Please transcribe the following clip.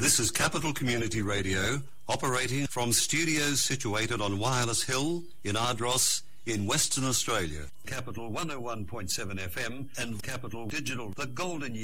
This is Capital Community Radio, operating from studios situated on Wireless Hill in Ardross in Western Australia. Capital 101.7 FM and Capital Digital, the golden year.